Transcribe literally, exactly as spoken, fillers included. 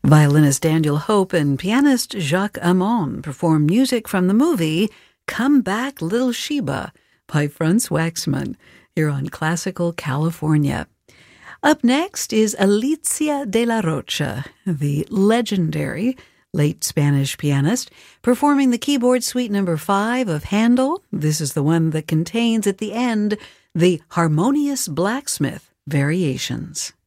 Violinist Daniel Hope and pianist Jacques Amon perform music from the movie Come Back, Little Sheba by Franz Waxman here on Classical California. Up next is Alicia de la Rocha, the legendary late Spanish pianist, performing the keyboard suite number five of Handel. This is the one that contains at the end the Harmonious Blacksmith Variations.